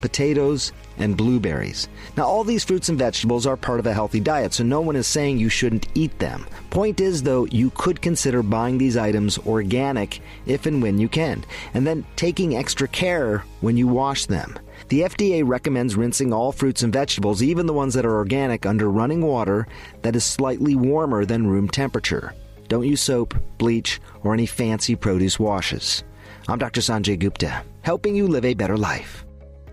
potatoes, and blueberries. Now, all these fruits and vegetables are part of a healthy diet, so no one is saying you shouldn't eat them. Point is, though, you could consider buying these items organic if and when you can, and then taking extra care when you wash them. The FDA recommends rinsing all fruits and vegetables, even the ones that are organic, under running water that is slightly warmer than room temperature. Don't use soap, bleach, or any fancy produce washes. I'm Dr. Sanjay Gupta, helping you live a better life.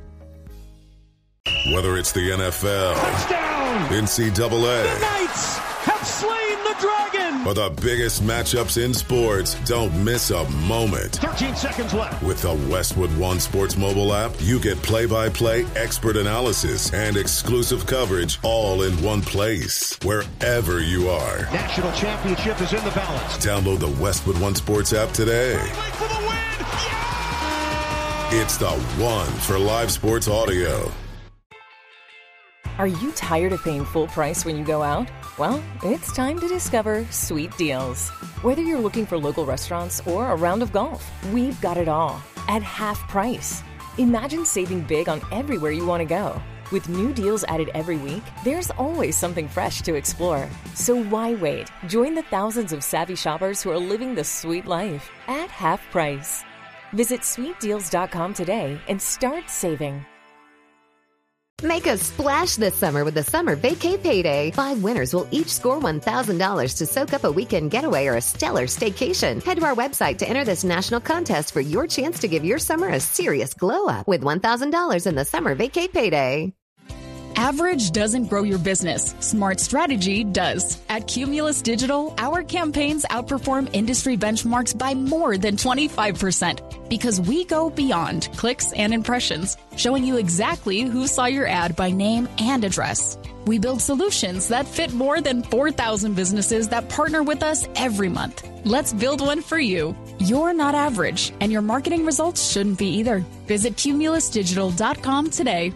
Whether it's the NFL, touchdown, NCAA, the Knights have slain the dragon, or the biggest matchups in sports, don't miss a moment. 13 seconds left. With the Westwood One Sports mobile app, you get play-by-play expert analysis and exclusive coverage all in one place, wherever you are. National championship is in the balance. Download the Westwood One Sports app today. For the win! Yeah! It's the one for live sports audio. Are you tired of paying full price when you go out? Well, it's time to discover Sweet Deals. Whether you're looking for local restaurants or a round of golf, we've got it all at half price. Imagine saving big on everywhere you want to go. With new deals added every week, there's always something fresh to explore. So why wait? Join the thousands of savvy shoppers who are living the sweet life at half price. Visit sweetdeals.com today and start saving. Make a splash this summer with the Summer Vacay Payday. 5 winners will each score $1,000 to soak up a weekend getaway or a stellar staycation. Head to our website to enter this national contest for your chance to give your summer a serious glow-up with $1,000 in the Summer Vacay Payday. Average doesn't grow your business. Smart strategy does. At Cumulus Digital, our campaigns outperform industry benchmarks by more than 25% because we go beyond clicks and impressions, showing you exactly who saw your ad by name and address. We build solutions that fit more than 4,000 businesses that partner with us every month. Let's build one for you. You're not average, and your marketing results shouldn't be either. Visit cumulusdigital.com today.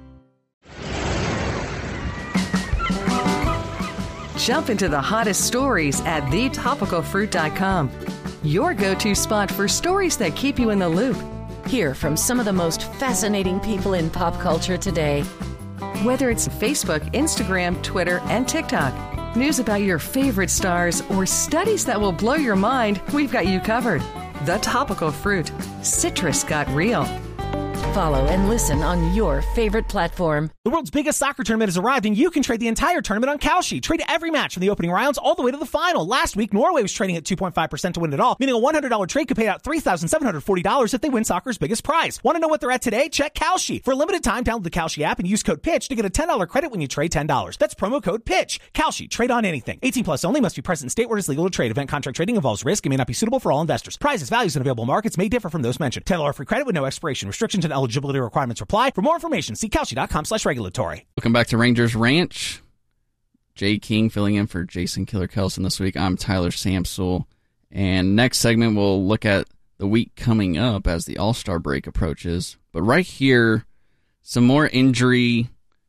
Jump into the hottest stories at thetopicalfruit.com. Your go-to spot for stories that keep you in the loop. Hear from some of the most fascinating people in pop culture today. Whether it's Facebook, Instagram, Twitter, and TikTok, news about your favorite stars, or studies that will blow your mind, we've got you covered. The Topical Fruit. Citrus got real. Follow and listen on your favorite platform. The world's biggest soccer tournament has arrived, and you can trade the entire tournament on Kalshi. Trade every match from the opening rounds all the way to the final. Last week, Norway was trading at 2.5% to win it all, meaning a $100 trade could pay out $3,740 if they win soccer's biggest prize. Want to know what they're at today? Check Kalshi. For a limited time, download the Kalshi app and use code PITCH to get a $10 credit when you trade $10. That's promo code PITCH. Kalshi. Trade on anything. 18 plus only. Must be present in state where it's legal to trade. Event contract trading involves risk and may not be suitable for all investors. Prizes, values, and available markets may differ from those mentioned. $10 free credit with no expiration. Restrictions and eligibility requirements apply. For more information, see Kalshi.com/regulatory. Welcome back to Rangers Ranch. Jay King filling in for Jason Killer Kelson this week. I'm Tyler Samsel. And next segment, we'll look at the week coming up as the All-Star break approaches. But right here, some more injury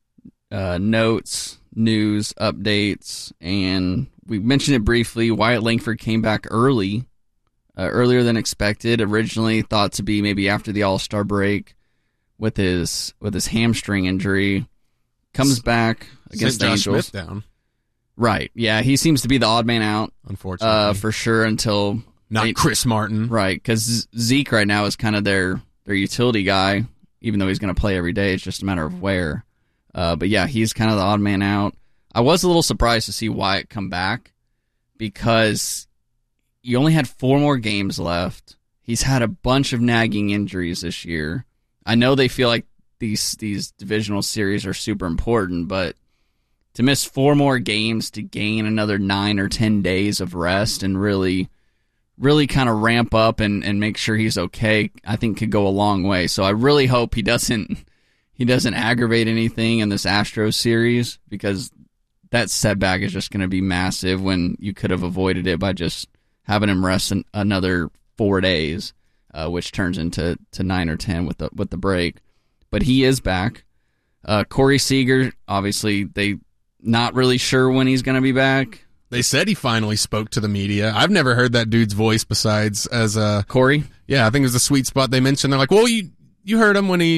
notes, news, updates. And we mentioned it briefly. Wyatt Langford came back earlier than expected. Originally thought to be maybe after the All-Star break with his hamstring injury. Comes back against the Angels. Smith down. Right. Yeah, he seems to be the odd man out. Unfortunately. For sure until... Not Chris Martin. Right, because Zeke right now is kind of their utility guy, even though he's going to play every day. It's just a matter of where. But yeah, he's kind of the odd man out. I was a little surprised to see Wyatt come back because you only had 4 more games left. He's had a bunch of nagging injuries this year. I know they feel like these divisional series are super important, but to miss 4 more games to gain another 9 or 10 days of rest and really kind of ramp up and make sure he's okay, I think could go a long way. So I really hope he doesn't aggravate anything in this Astros series, because that setback is just going to be massive when you could have avoided it by just having him rest another 4 days. Which turns into 9 or 10 with the break. But he is back. Corey Seager, obviously, they not really sure when he's going to be back. They said he finally spoke to the media. I've never heard that dude's voice besides as Corey? Yeah, I think it was the sweet spot they mentioned. They're like, well, you heard him when he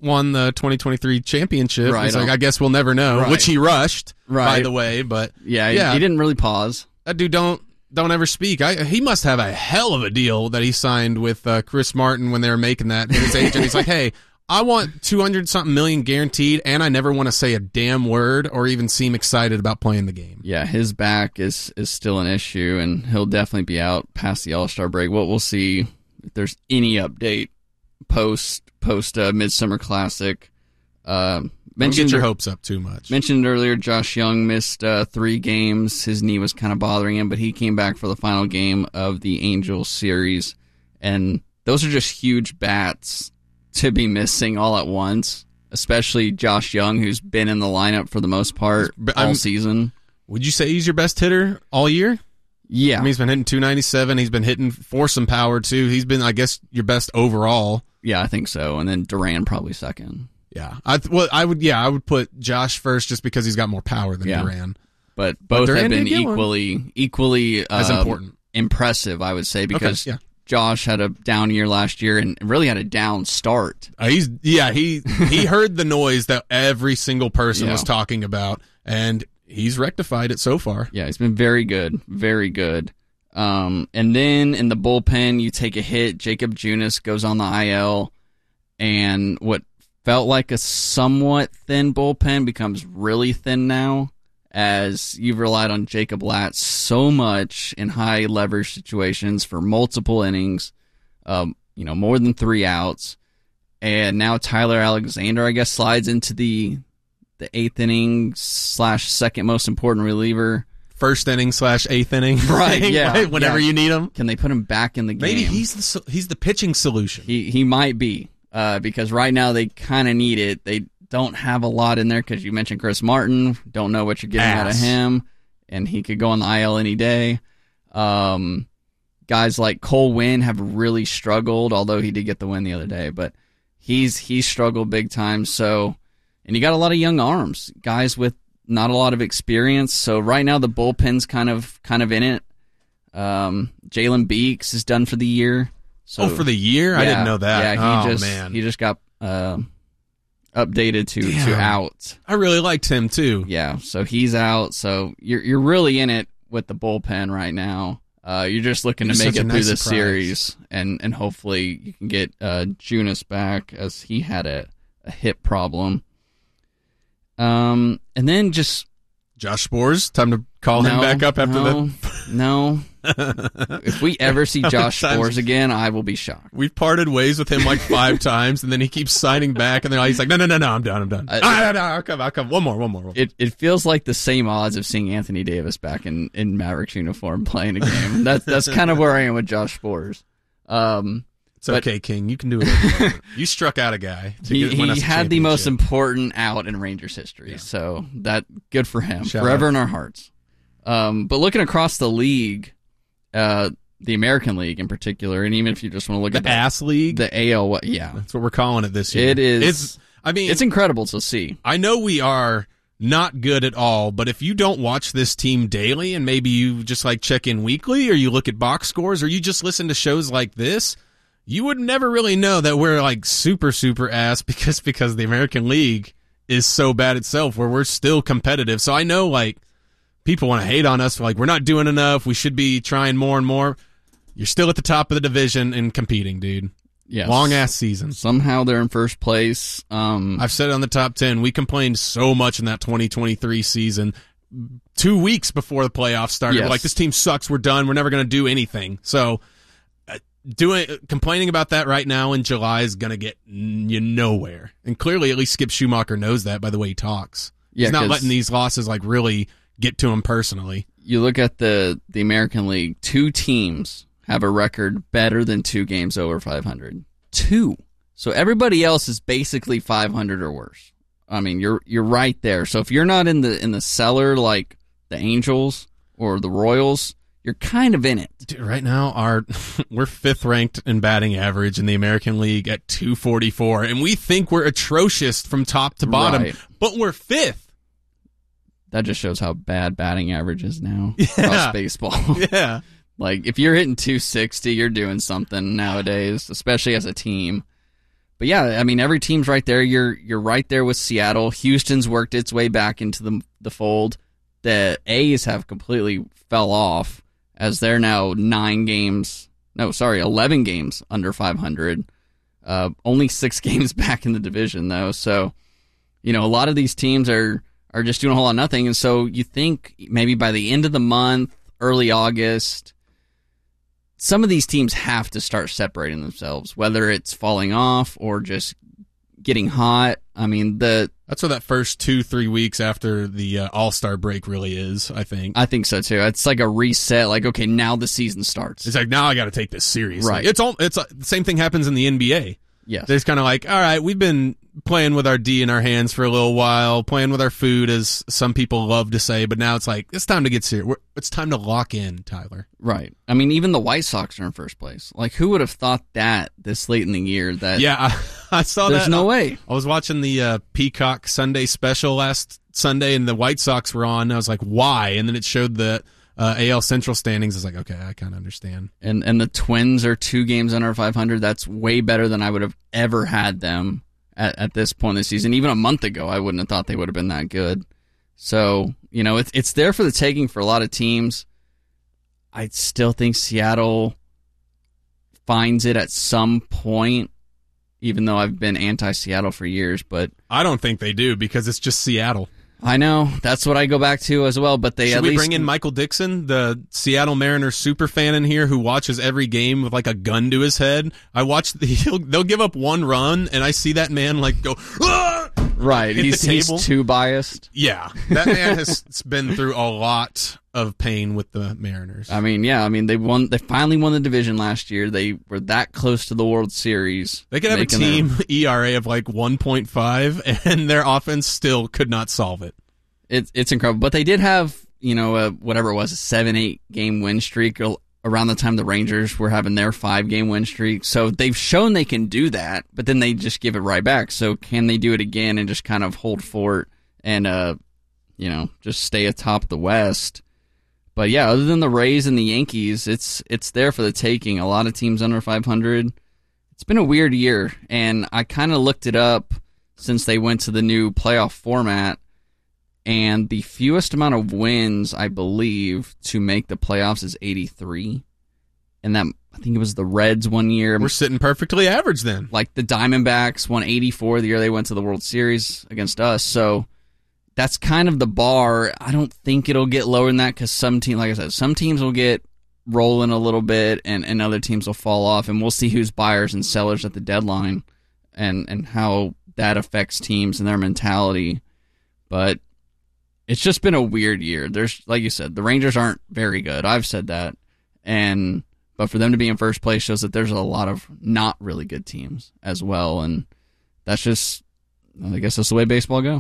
won the 2023 championship. Right. He's like, I guess we'll never know, Right. which he rushed, Right. by the way. But Yeah, he didn't really pause. That dude don't ever speak. He must have a hell of a deal that he signed with Chris Martin when they were making that. And his agent, he's like, hey, I want 200-something million guaranteed, and I never want to say a damn word or even seem excited about playing the game. Yeah, his back is still an issue, and he'll definitely be out past the All-Star break. We'll see if there's any update post Midsummer Classic. Don't get your hopes up too much. Mentioned earlier, Josh Young missed 3 games. His knee was kind of bothering him, but he came back for the final game of the Angels series, and those are just huge bats to be missing all at once, especially Josh Young, who's been in the lineup for the most part all season. Would you say he's your best hitter all year? Yeah. I mean, he's been hitting 297. He's been hitting for some power, too. He's been, I guess, your best overall. Yeah, I think so. And then Duran probably second. Yeah. I would put Josh first just because he's got more power than Duran. But both Duran have been did equally as important. Impressive, I would say, because Okay, yeah. Josh had a down year last year and really had a down start. He heard the noise that every single person was talking about, and he's rectified it so far. Yeah, he's been very good, very good. And then in the bullpen, you take a hit. Jacob Junis goes on the IL, and what felt like a somewhat thin bullpen becomes really thin now, as you've relied on Jacob Latz so much in high leverage situations for multiple innings, more than 3 outs. And now Tyler Alexander, I guess, slides into the 8th inning / second most important reliever. First inning / 8th inning. Right, yeah. Whenever you need him. Can they put him back in the game? Maybe he's the pitching solution. He might be, because right now they kind of need it. They don't have a lot in there because you mentioned Chris Martin. Don't know what you're getting out of him, and he could go on the IL any day. Guys like Cole Winn have really struggled, although he did get the win the other day, but he's struggled big time. So, and you got a lot of young arms, guys with not a lot of experience. So right now the bullpen's kind of in it. Jalen Beeks is done for the year. So, for the year? I didn't know that. Yeah, he just got updated to out. I really liked him too. Yeah, so he's out. So you're really in it with the bullpen right now. You're just looking to make it through the series, and hopefully you can get Junis back, as he had a hip problem. And then just Josh Sborz, time to call him back up after No. If we ever see Josh Sborz again, I will be shocked. We've parted ways with him like 5 times, and then he keeps signing back, and then he's like, no, I'm done. I'll come. One more. It feels like the same odds of seeing Anthony Davis back in Mavericks uniform playing a game. That's kind of where I am with Josh Sborz. It's okay, King. You can do it. You struck out a guy. He had the most important out in Rangers history, so that good for him. Forever in our hearts. But looking across the league, the American League in particular, and even if you just want to look at the ass league, the AL, that's what we're calling it this year. It is. It's incredible to see. I know we are not good at all, but if you don't watch this team daily, and maybe you just like check in weekly, or you look at box scores, or you just listen to shows like this, you would never really know that we're like super ass because the American League is so bad itself, where we're still competitive. So I know like people want to hate on us for like we're not doing enough. We should be trying more and more. You're still at the top of the division and competing, dude. Yes. Long ass season. Somehow they're in first place. I've said it on the top 10. We complained so much in that 2023 season. 2 weeks before the playoffs started, we're like, this team sucks. We're done. We're never going to do anything. So complaining about that right now in July is going to get you nowhere. And clearly, at least Skip Schumacher knows that by the way he talks. He's not letting these losses like really get to him personally. You look at the American League, 2 teams have a record better than 2 games over 500. 2. So everybody else is basically 500 or worse. I mean, you're right there. So if you're not in the cellar like the Angels or the Royals, you're kind of in it. Dude, right now, we're 5th ranked in batting average in the American League at 244, and we think we're atrocious from top to bottom, but we're 5th. That just shows how bad batting average is now across baseball. Yeah. Like, if you're hitting 260, you're doing something nowadays, especially as a team. But yeah, I mean, every team's right there. You're right there with Seattle. Houston's worked its way back into the fold. The A's have completely fell off as they're now 11 games under 500. Only 6 games back in the division, though. So, a lot of these teams are just doing a whole lot of nothing. And so you think maybe by the end of the month, early August, some of these teams have to start separating themselves, whether it's falling off or just getting hot. I mean, that's what that first 2-3 weeks after the All-Star break really is, I think. I think so, too. It's like a reset. Like, okay, now the season starts. It's like, now I got to take this seriously. Right. It's the same thing happens in the NBA. Yes. There's kind of like, all right, we've been playing with our D in our hands for a little while, playing with our food, as some people love to say, but now it's like, it's time to get serious. It's time to lock in, Tyler. Right. I mean, even the White Sox are in first place. Like, who would have thought that this late in the year? I saw that. There's no way. I was watching the Peacock Sunday special last Sunday, and the White Sox were on. And I was like, why? And then it showed the AL Central standings. I was like, okay, I kind of understand. And the Twins are 2 games under 500. That's way better than I would have ever had them at this point in the season. Even a month ago, I wouldn't have thought they would have been that good. So, it's there for the taking for a lot of teams. I still think Seattle finds it at some point, even though I've been anti-Seattle for years. But I don't think they do, because it's just Seattle. I know. That's what I go back to as well. But Should we bring in Michael Dixon, the Seattle Mariners super fan in here who watches every game with like a gun to his head? I watch they'll give up 1 run, and I see that man like go, ah! Right. He's too biased. Yeah. That man has been through a lot of pain with the Mariners. I mean, yeah. I mean, they finally won the division last year. They were that close to the World Series. They could have a team ERA of like 1.5, and their offense still could not solve it. It's incredible. But they did have, whatever it was, a 7-8 game win streak around the time the Rangers were having their 5-game win streak. So they've shown they can do that, but then they just give it right back. So can they do it again and just kind of hold fort and, just stay atop the West? But yeah, other than the Rays and the Yankees, it's there for the taking. A lot of teams under 500. It's been a weird year, and I kind of looked it up since they went to the new playoff format, and the fewest amount of wins, I believe, to make the playoffs is 83. And that, I think it was the Reds one year. We're sitting perfectly average then. Like the Diamondbacks won 84 the year they went to the World Series against us. So that's kind of the bar. I don't think it'll get lower than that because some teams, like I said, some teams will get rolling a little bit and other teams will fall off. And we'll see who's buyers and sellers at the deadline and how that affects teams and their mentality. But it's just been a weird year. There's, like you said, the Rangers aren't very good. I've said that. But for them to be in first place shows that there's a lot of not really good teams as well. And that's just, I guess that's the way baseball go.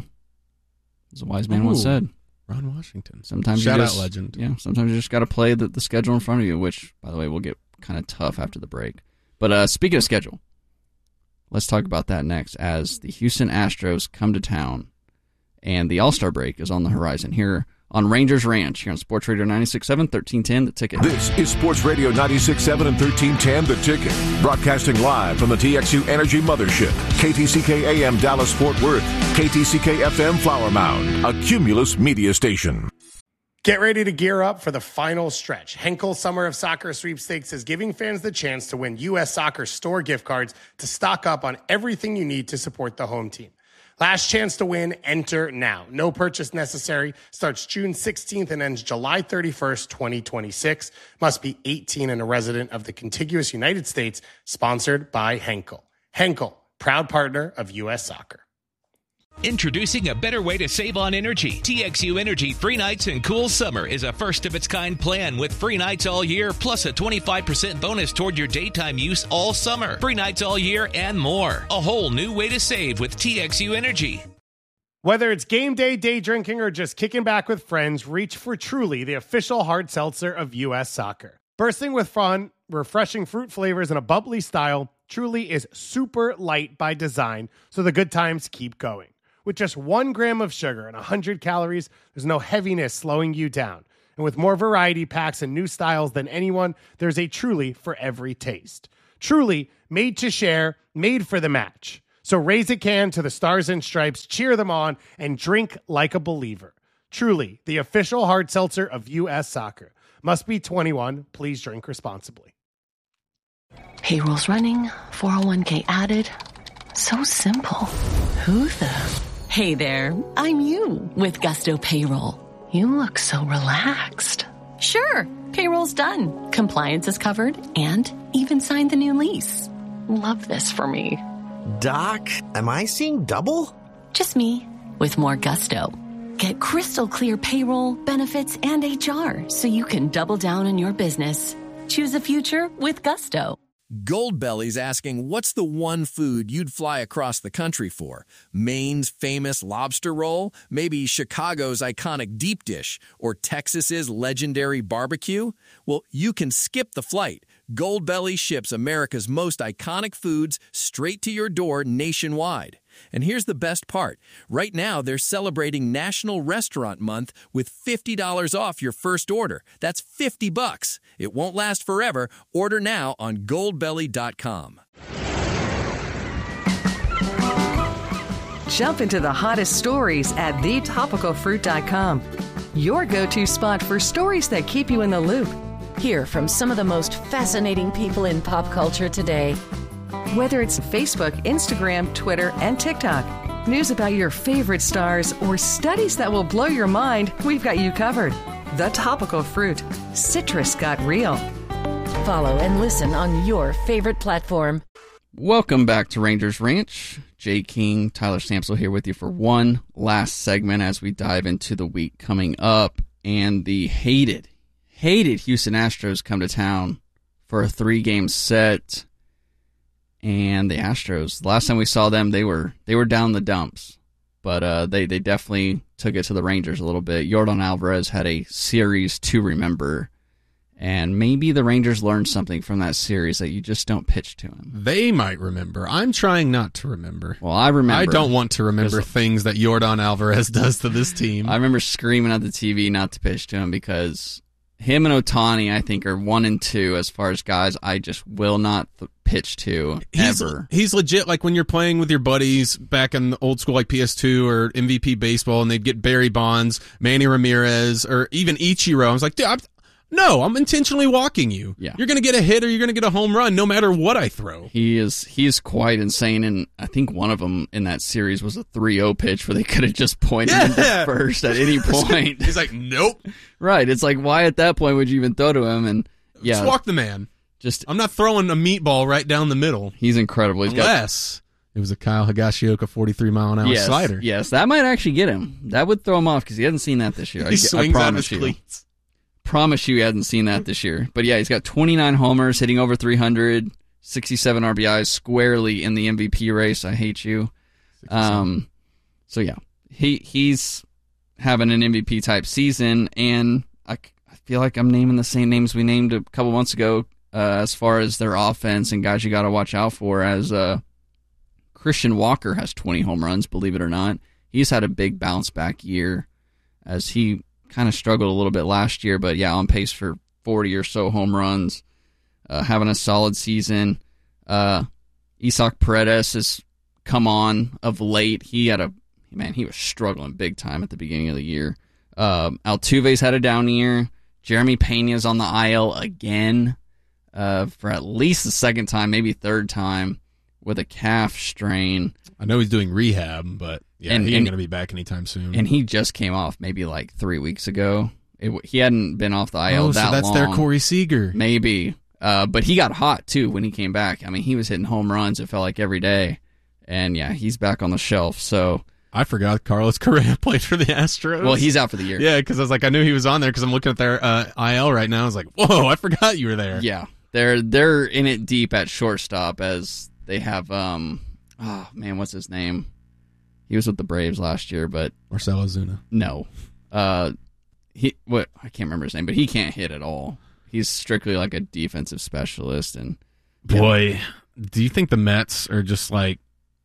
As a wise man once said. Ron Washington. Sometimes Shout out legend. Yeah, sometimes you just got to play the schedule in front of you, which, by the way, will get kind of tough after the break. But speaking of schedule, let's talk about that next as the Houston Astros come to town. And the All-Star break is on the horizon here on Rangers Ranch, here on Sports Radio 96.7, 1310, The Ticket. This is Sports Radio 96.7 and 1310, The Ticket. Broadcasting live from the TXU Energy Mothership. KTCK AM Dallas Fort Worth. KTCK FM Flower Mound. A Cumulus media station. Get ready to gear up for the final stretch. Henkel Summer of Soccer Sweepstakes is giving fans the chance to win U.S. Soccer store gift cards to stock up on everything you need to support the home team. Last chance to win, enter now. No purchase necessary. Starts June 16th and ends July 31st, 2026. Must be 18 and a resident of the contiguous United States. Sponsored by Henkel. Henkel, proud partner of U.S. Soccer. Introducing a better way to save on energy. TXU Energy Free Nights and Cool Summer is a first-of-its-kind plan with free nights all year, plus a 25% bonus toward your daytime use all summer. Free nights all year and more. A whole new way to save with TXU Energy. Whether it's game day, day drinking, or just kicking back with friends, reach for Truly, the official hard seltzer of U.S. Soccer. Bursting with fun, refreshing fruit flavors, and a bubbly style, Truly is super light by design, so the good times keep going. With just 1 gram of sugar and 100 calories, there's no heaviness slowing you down. And with more variety packs and new styles than anyone, there's a Truly for every taste. Truly, made to share, made for the match. So raise a can to the Stars and Stripes, cheer them on, and drink like a believer. Truly, the official hard seltzer of U.S. Soccer. Must be 21. Please drink responsibly. Payroll's running, 401k added. So simple. Who the? Hey there, I'm you with Gusto Payroll. You look so relaxed. Sure, payroll's done. Compliance is covered and even signed the new lease. Love this for me. Doc, am I seeing double? Just me with more gusto. Get crystal clear payroll, benefits, and HR so you can double down on your business. Choose a future with Gusto. Goldbelly's asking, what's the one food you'd fly across the country for? Maine's famous lobster roll? Maybe Chicago's iconic deep dish? Or Texas's legendary barbecue? Well, you can skip the flight. Goldbelly ships America's most iconic foods straight to your door nationwide. And here's the best part. Right now, they're celebrating National Restaurant Month with $50 off your first order. That's $50. It won't last forever. Order now on goldbelly.com. Jump into the hottest stories at thetopicalfruit.com. Your go-to spot for stories that keep you in the loop. Hear from some of the most fascinating people in pop culture today. Whether it's Facebook, Instagram, Twitter, and TikTok, news about your favorite stars, or studies that will blow your mind, we've got you covered. The Topical Fruit. Citrus got real. Follow and listen on your favorite platform. Welcome back to Rangers Ranch. Jay King, Tyler Samsel here with you for one last segment as we dive into the week coming up. And the hated Houston Astros come to town for a 3-game set. And the Astros, the last time we saw them, they were down the dumps. But they definitely took it to the Rangers a little bit. Yordan Alvarez had a series to remember. And maybe the Rangers learned something from that series that you just don't pitch to him. They might remember. I'm trying not to remember. Well, I remember. I don't want to remember things that Yordan Alvarez does to this team. I remember screaming at the TV not to pitch to him because him and Ohtani, I think, are 1 and 2 as far as guys I just will not pitch to ever. He's legit like when you're playing with your buddies back in the old school like PS2 or MVP baseball and they'd get Barry Bonds, Manny Ramirez, or even Ichiro. I was like, dude, I'm intentionally walking you. Yeah. You're going to get a hit or you're going to get a home run no matter what I throw. He is quite insane, and I think one of them in that series was a 3-0 pitch where they could have just pointed him to first at any point. He's like, nope. Right. It's like, why at that point would you even throw to him? And yeah, just walk the man. I'm not throwing a meatball right down the middle. He's incredible. Unless it was a Kyle Higashioka 43-mile-an-hour slider. Yes, that might actually get him. That would throw him off because he hasn't seen that this year. He swings out his cleats. Promise you he hasn't seen that this year. But yeah, he's got 29 homers, hitting over 300, 67 RBIs, squarely in the MVP race. I hate you. So yeah, he's having an MVP type season, and I feel like I'm naming the same names we named a couple months ago as far as their offense and guys you got to watch out for. As Christian Walker has 20 home runs, believe it or not. He's had a big bounce back year as he kind of struggled a little bit last year, but yeah, on pace for 40 or so home runs, having a solid season. Isaac Paredes has come on of late. He was struggling big time at the beginning of the year. Altuve's had a down year. Jeremy Pena's on the IL again for at least the second time, maybe third time, with a calf strain. I know he's doing rehab, but yeah, he ain't going to be back anytime soon. And he just came off maybe like 3 weeks ago. He hadn't been off the IL that long. So that's their Corey Seager. Maybe. But he got hot, too, when he came back. I mean, he was hitting home runs, it felt like, every day. And, yeah, he's back on the shelf. So I forgot Carlos Correa played for the Astros. Well, he's out for the year. Yeah, because I was like, I knew he was on there because I'm looking at their IL right now. I was like, whoa, I forgot you were there. Yeah, they're in it deep at shortstop as they have, oh, man, what's his name? He was with the Braves last year, but Marcell Ozuna. No. I can't remember his name, but he can't hit at all. He's strictly like a defensive specialist. And boy, do you think the Mets are just like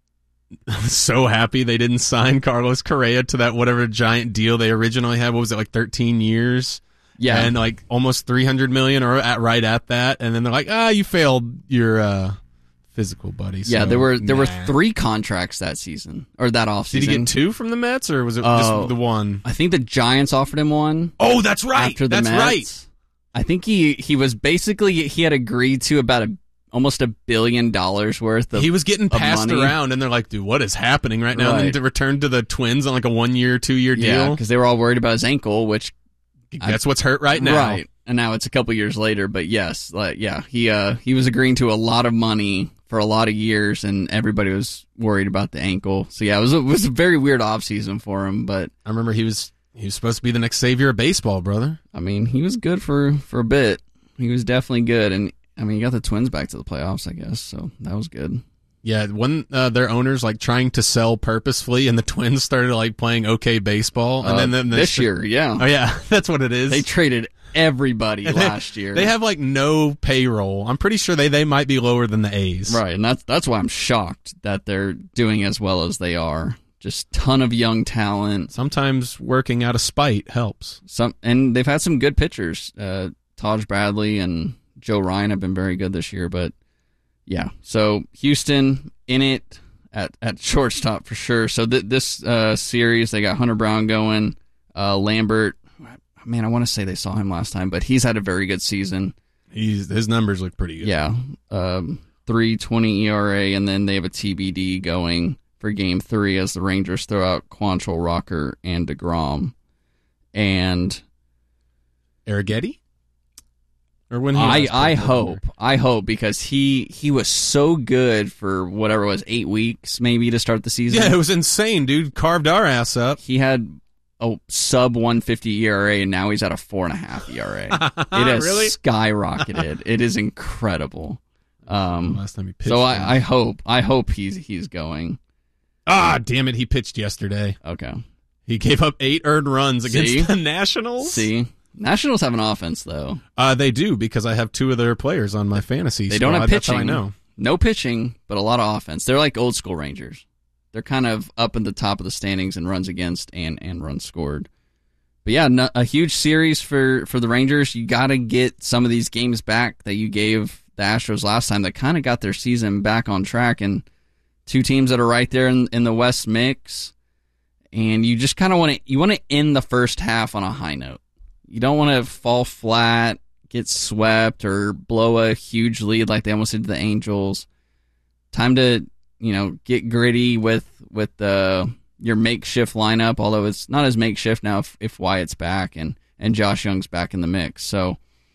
so happy they didn't sign Carlos Correa to that whatever giant deal they originally had? What was it, like 13 years? Yeah. And like almost $300 million or right at that. And then they're like, you failed your physical, buddy. So, yeah, there were 3 contracts that season or that offseason. Did he get 2 from the Mets or was it just the one? I think the Giants offered him one. Oh, that's right. After the that's Mets. Right. I think he was basically, he had agreed to about almost $1 billion worth of He was getting passed money. around, and they're like, dude, what is happening right now? And then to return to the Twins on like a 1-year, 2-year deal. Yeah, because they were all worried about his ankle, which... That's what's hurt right now. Right. And now it's a couple years later, but yes, he was agreeing to a lot of money for a lot of years, and everybody was worried about the ankle. So yeah, it was a very weird offseason for him, but... I remember he was supposed to be the next savior of baseball, brother. I mean, he was good for a bit. He was definitely good, and I mean, he got the Twins back to the playoffs, I guess, so that was good. Yeah, when their owners like trying to sell purposefully, and the Twins started like playing okay baseball, and then this year, yeah, oh yeah, that's what it is. They traded everybody last year. They have like no payroll. I'm pretty sure they might be lower than the A's, right? And that's why I'm shocked that they're doing as well as they are. Just ton of young talent. Sometimes working out of spite helps. And they've had some good pitchers. Taj Bradley and Joe Ryan have been very good this year, but. Yeah, so Houston in it at shortstop for sure. So this series, they got Hunter Brown going, Lambert. Man, I want to say they saw him last time, but he's had a very good season. His numbers look pretty good. Yeah, 3.20 ERA, and then they have a TBD going for Game 3 as the Rangers throw out Quantrill, Rocker, and DeGrom. And Arrighetti? Or when I hope because he was so good for whatever it was 8 weeks maybe to start the season. Yeah, it was insane, dude. Carved our ass up. He had a sub 150 ERA and now he's at a 4.5 ERA. It has really? skyrocketed. It is incredible. Last time he pitched. So I hope he's going. Damn it! He pitched yesterday. Okay. He gave up 8 earned runs against the Nationals. See. Nationals have an offense, though. They do, because I have 2 of their players on my fantasy. They don't have pitching. That's how I know. No pitching, but a lot of offense. They're like old school Rangers. They're kind of up in the top of the standings in runs against and runs scored. But yeah, a huge series for the Rangers. You got to get some of these games back that you gave the Astros last time that kind of got their season back on track. And 2 teams that are right there in the West mix. And you just kind of want to end the first half on a high note. You don't want to fall flat, get swept, or blow a huge lead like they almost did to the Angels. Time to, get gritty with your makeshift lineup, although it's not as makeshift now if Wyatt's back and Josh Young's back in the mix. So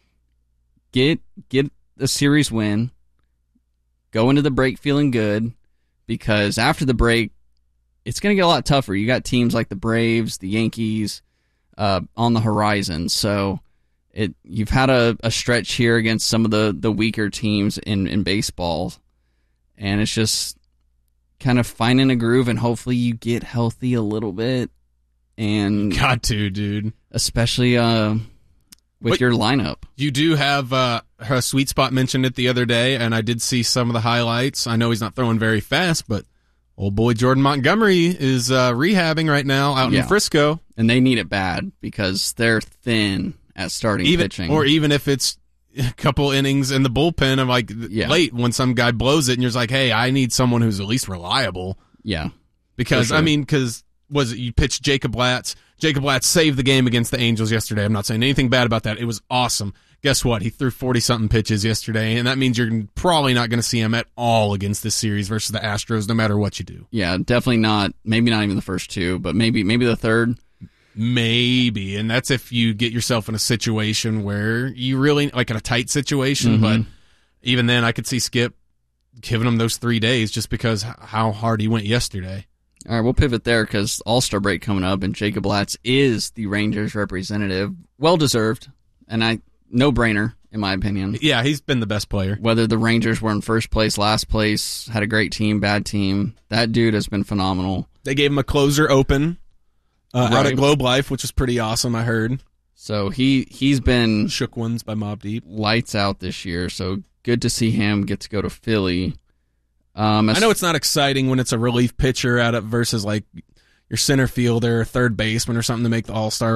get a series win, go into the break feeling good, because after the break, it's going to get a lot tougher. You got teams like the Braves, the Yankees, on the horizon. So you've had a stretch here against some of the weaker teams in baseball, and it's just kind of finding a groove, and hopefully you get healthy a little bit. And got to, dude. Especially with your lineup. You do have her sweet spot mentioned it the other day, and I did see some of the highlights. I know he's not throwing very fast, but old boy Jordan Montgomery is rehabbing right now out in Frisco. And they need it bad because they're thin at starting pitching. Or even if it's a couple innings in the bullpen of late when some guy blows it and you're just like, hey, I need someone who's at least reliable. Yeah. Because, sure. You pitched Jacob Latz. Jacob Latz saved the game against the Angels yesterday. I'm not saying anything bad about that. It was awesome. Guess what? He threw 40-something pitches yesterday, and that means you're probably not going to see him at all against this series versus the Astros, no matter what you do. Yeah, definitely not. Maybe not even the first 2, but maybe the third. Maybe, and that's if you get yourself in a situation where you really, like in a tight situation, but even then I could see Skip giving him those 3 days just because how hard he went yesterday. All right, we'll pivot there because All-Star break coming up, and Jacob Latz is the Rangers representative. Well-deserved, and no-brainer, in my opinion. Yeah, he's been the best player. Whether the Rangers were in first place, last place, had a great team, bad team, that dude has been phenomenal. They gave him a closer open out at Globe Life, which is pretty awesome, I heard. So he's been... Shook Ones by Mobb Deep. Lights out this year, so good to see him get to go to Philly. I know it's not exciting when it's a relief pitcher out of versus like your center fielder or third baseman or something to make the All-Star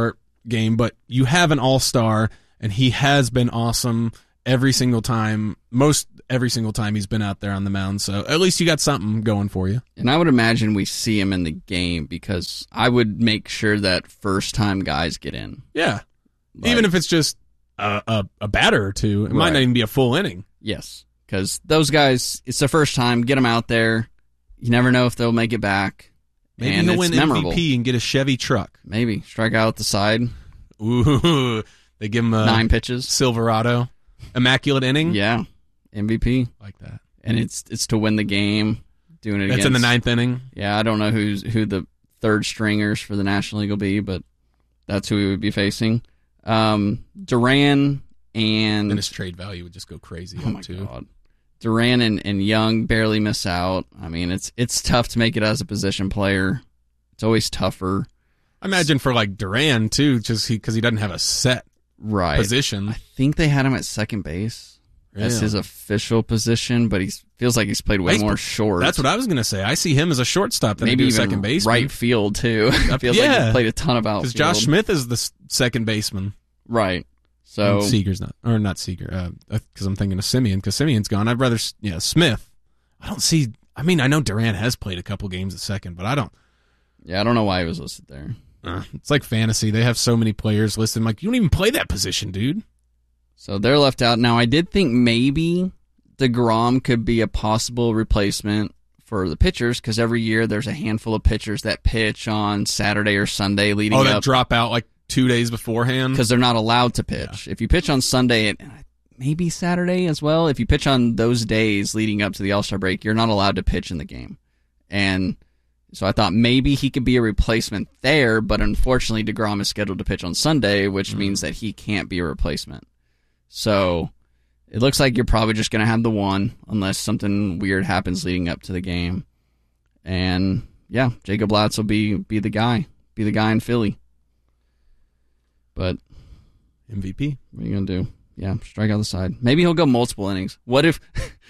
game, but you have an all-star, and he has been awesome every single time he's been out there on the mound. So at least you got something going for you. And I would imagine we see him in the game because I would make sure that first-time guys get in. Yeah. Even if it's just a batter or two. It might not even be a full inning. Yes, because those guys, it's their first time. Get them out there. You never know if they'll make it back. Maybe and he'll win memorable. MVP and get a Chevy truck. Maybe. Strike out the side. Ooh. They give him 9 pitches. Silverado. Immaculate inning. Yeah. MVP. Like that. And it's to win the game. Doing it That's against, in the 9th inning. Yeah, I don't know who the third stringers for the National League will be, but that's who we would be facing. Duran and his trade value would just go crazy. Oh my God. Duran and Young barely miss out. I mean, it's tough to make it as a position player. It's always tougher. I imagine for like Duran too, just because he doesn't have a set position. I think they had him at second base as his official position, but he feels like he's played way more short. That's what I was going to say. I see him as a shortstop than maybe a even second baseman. Right field too. It feels like he's played a ton of outfield. Because Josh Smith is the second baseman. Right. So Seager's not Seager, because I'm thinking of Simeon, because Simeon's gone. I'd rather, Smith. I know Duran has played a couple games at second, but I don't. Yeah, I don't know why he was listed there. It's like fantasy. They have so many players listed. I'm like, you don't even play that position, dude. So they're left out. Now, I did think maybe DeGrom could be a possible replacement for the pitchers, because every year there's a handful of pitchers that pitch on Saturday or Sunday leading up. That drop out like 2 days beforehand? Because they're not allowed to pitch. Yeah. If you pitch on Sunday, and maybe Saturday as well, if you pitch on those days leading up to the All-Star break, you're not allowed to pitch in the game. And so I thought maybe he could be a replacement there, but unfortunately DeGrom is scheduled to pitch on Sunday, which means that he can't be a replacement. So it looks like you're probably just going to have the one, unless something weird happens leading up to the game. And yeah, Jacob Latz will be the guy in Philly. But MVP. What are you going to do? Yeah, strike out the side. Maybe he'll go multiple innings. What if...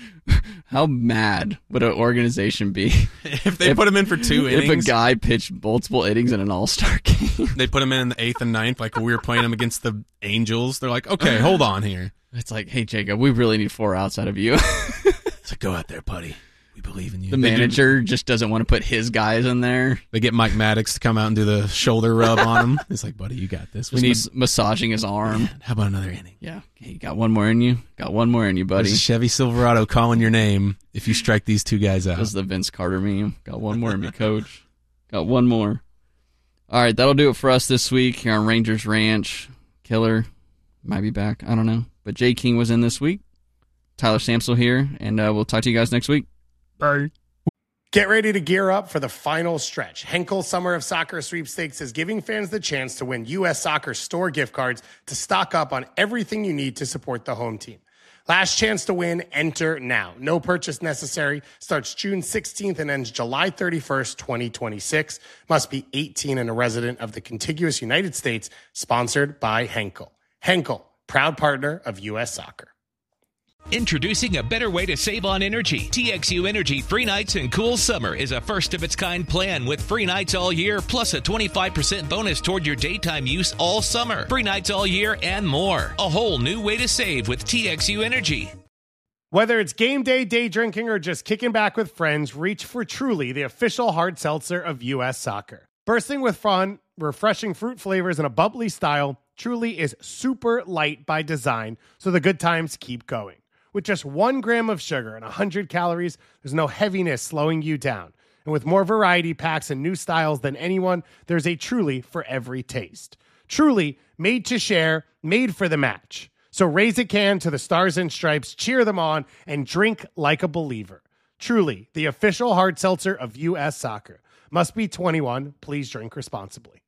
How mad would an organization be if they put him in for 2 innings? If a guy pitched multiple innings in an all-star game. They put him in the 8th and 9th, like we were playing him against the Angels. They're like, okay, hold on here. It's like, hey, Jacob, we really need 4 outs out of you. It's like, go out there, buddy. We believe in you. The manager just doesn't want to put his guys in there. They get Mike Maddox to come out and do the shoulder rub on him. It's like, buddy, you got this. We need massaging his arm. Yeah, how about another inning? Yeah. Hey, you got one more in you? Got one more in you, buddy. There's a Chevy Silverado calling your name if you strike these 2 guys out. That's the Vince Carter meme. Got one more in me, coach. Got one more. All right, that'll do it for us this week here on Rangers Ranch. Killer might be back. I don't know. But Jay King was in this week. Tyler Samsel here, and we'll talk to you guys next week. Bye. Get ready to gear up for the final stretch. Henkel Summer of Soccer Sweepstakes is giving fans the chance to win U.S. Soccer store gift cards to stock up on everything you need to support the home team. Last chance to win, enter now. No purchase necessary. Starts June 16th and ends July 31st, 2026. Must be 18 and a resident of the contiguous United States. Sponsored by Henkel. Henkel, proud partner of U.S. Soccer. Introducing a better way to save on energy. TXU Energy Free Nights and Cool Summer is a first-of-its-kind plan with free nights all year, plus a 25% bonus toward your daytime use all summer. Free nights all year and more. A whole new way to save with TXU Energy. Whether it's game day, day drinking, or just kicking back with friends, reach for Truly, the official hard seltzer of U.S. Soccer. Bursting with fun, refreshing fruit flavors, and a bubbly style, Truly is super light by design, so the good times keep going. With just 1 gram of sugar and 100 calories, there's no heaviness slowing you down. And with more variety packs and new styles than anyone, there's a Truly for every taste. Truly, made to share, made for the match. So raise a can to the Stars and Stripes, cheer them on, and drink like a believer. Truly, the official hard seltzer of U.S. Soccer. Must be 21. Please drink responsibly.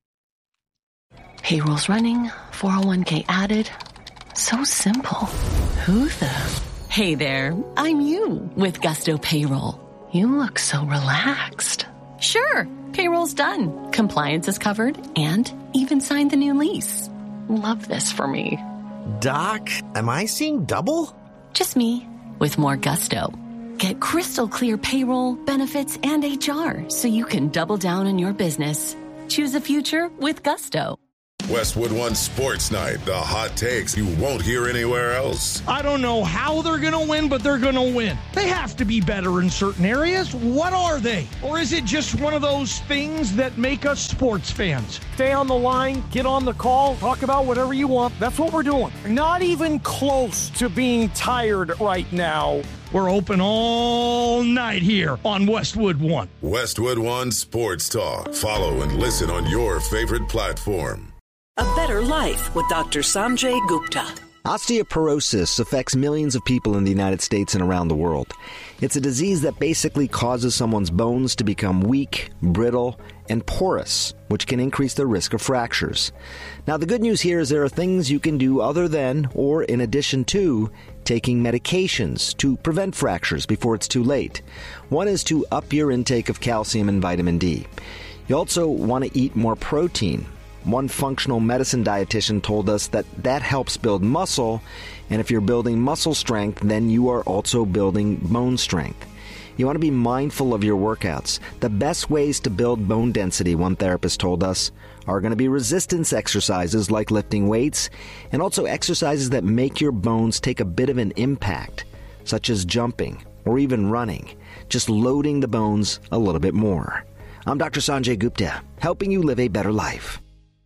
Payroll's running, 401k added. So simple. Who the... Hey there, I'm you with Gusto Payroll. You look so relaxed. Sure, payroll's done. Compliance is covered and even signed the new lease. Love this for me. Doc, am I seeing double? Just me with more Gusto. Get crystal clear payroll, benefits, and HR so you can double down on your business. Choose a future with Gusto. Westwood One Sports Night, the hot takes you won't hear anywhere else. I don't know how they're going to win, but they're going to win. They have to be better in certain areas. What are they? Or is it just one of those things that make us sports fans? Stay on the line, get on the call, talk about whatever you want. That's what we're doing. Not even close to being tired right now. We're open all night here on Westwood One. Westwood One Sports Talk. Follow and listen on your favorite platform. A better life with Dr. Sanjay Gupta. Osteoporosis affects millions of people in the United States and around the world. It's a disease that basically causes someone's bones to become weak, brittle, and porous, which can increase the risk of fractures. Now, the good news here is there are things you can do other than, or in addition to, taking medications to prevent fractures before it's too late. One is to up your intake of calcium and vitamin D. You also want to eat more protein. One functional medicine dietitian told us that helps build muscle, and if you're building muscle strength, then you are also building bone strength. You want to be mindful of your workouts. The best ways to build bone density, one therapist told us, are going to be resistance exercises like lifting weights, and also exercises that make your bones take a bit of an impact, such as jumping or even running, just loading the bones a little bit more. I'm Dr. Sanjay Gupta, helping you live a better life.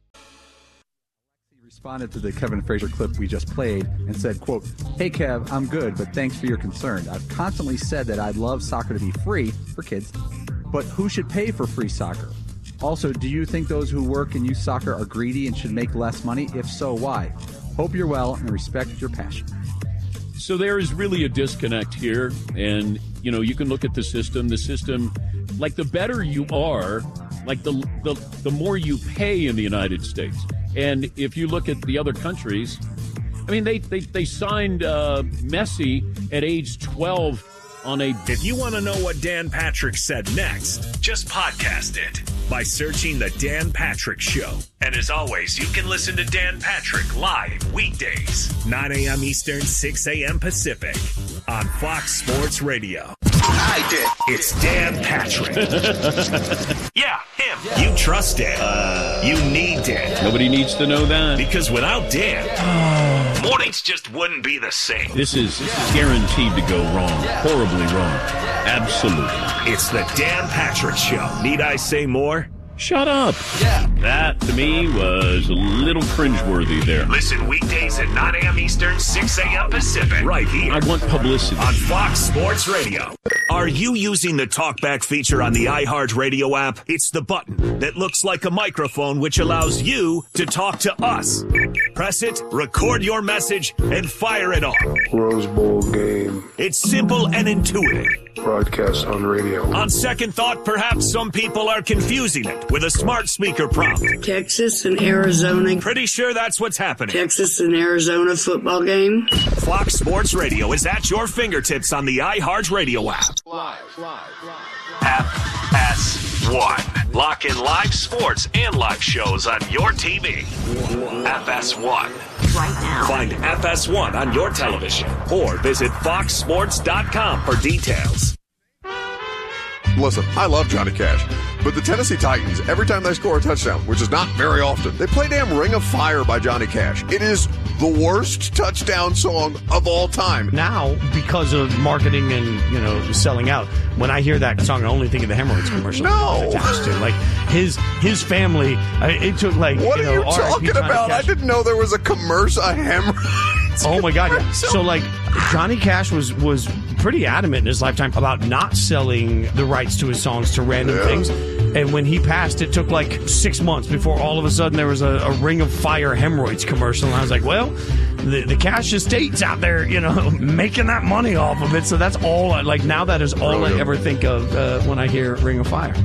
Responded to the Kevin Frazier clip we just played and said, quote, "Hey Kev, I'm good, but thanks for your concern. I've constantly said that I'd love soccer to be free for kids, but who should pay for free soccer? Also, do you think those who work and use soccer are greedy and should make less money? If so, why? Hope you're well and respect your passion." So there is really a disconnect here, and you can look at the system. The system, like the better you are, like the more you pay in the United States. And if you look at the other countries, I mean, they signed Messi at age 12 on a... If you want to know what Dan Patrick said next, just podcast it by searching The Dan Patrick Show. And as always, you can listen to Dan Patrick live weekdays, 9 a.m. Eastern, 6 a.m. Pacific on Fox Sports Radio. I did. It's Dan Patrick. Yeah, him. Yeah. You trust Dan. You need Dan. Nobody needs to know that. Because without Dan, mornings just wouldn't be the same. This is guaranteed to go wrong. Horribly wrong. Absolutely. It's the Dan Patrick Show. Need I say more? Shut up. Yeah. That, to me, was a little cringeworthy there. Listen weekdays at 9 a.m. Eastern, 6 a.m. Pacific. Right here. I want publicity. On Fox Sports Radio. Are you using the TalkBack feature on the iHeartRadio app? It's the button that looks like a microphone which allows you to talk to us. Press it, record your message, and fire it off. Rose Bowl game. It's simple and intuitive. Broadcast on radio. On second thought, perhaps some people are confusing it with a smart speaker prompt. Texas and Arizona. Pretty sure that's what's happening. Texas and Arizona football game. Fox Sports Radio is at your fingertips on the iHeartRadio app. Live. FS1. Lock in live sports and live shows on your TV. FS1. Right now. Find FS1 on your television or visit foxsports.com for details. Listen, I love Johnny Cash, but the Tennessee Titans, every time they score a touchdown, which is not very often, they play damn Ring of Fire by Johnny Cash. It is the worst touchdown song of all time. Now, because of marketing and, selling out, when I hear that song, I only think of the hemorrhoids commercial. No! Attached to. Like, his family, it took like, what are you talking about? I didn't know there was a commercial, a hemorrhoids. Oh my God. Yeah. So like Johnny Cash was pretty adamant in his lifetime about not selling the rights to his songs to random things. And when he passed, it took like 6 months before all of a sudden there was a Ring of Fire hemorrhoids commercial. And I was like, well, the Cash estate's out there, making that money off of it. So that's all now that is all I ever think of when I hear Ring of Fire.